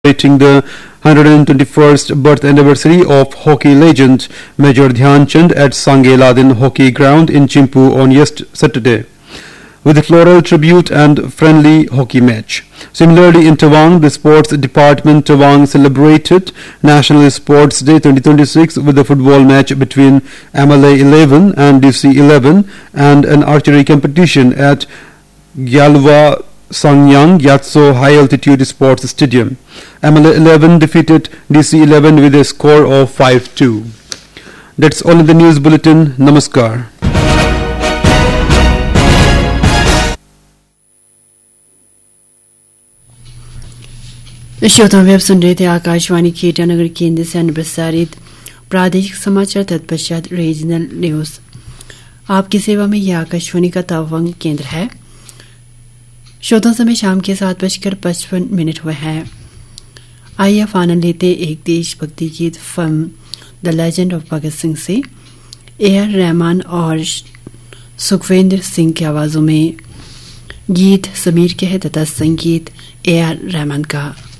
celebrating the 121st birth anniversary of hockey legend Major Dhyan Chand at Sange Ladin Hockey Ground in Chimpu on Saturday, with a floral tribute and friendly hockey match. Similarly, in Tawang, the Sports Department Tawang celebrated National Sports Day 2026 with a football match between MLA 11 and DC 11 and an archery competition at Gyalwa Sangyang Gyatso High Altitude Sports Stadium. MLA 11 defeated DC 11 with a score of 5-2. That's all in the news bulletin. Namaskar. श्रोताओं में आप सुन रहे थे आकाशवाणी के ईटानगर केंद्र से प्रसारित प्रादेशिक समाचार तत्पश्चात रीजनल न्यूज। आपकी सेवा में यह आकाशवाणी का तवांग केंद्र है। श्रोताओं समय शाम के 7:55 हुए हैं। आइए आप आनंद लेते एक देशभक्ति गीत film the legend of Bhagat Singh से AR रहमान और सुखविंदर सिंह की आवाजों में। गीत समीर के है तथा संगीत AR रहमान का।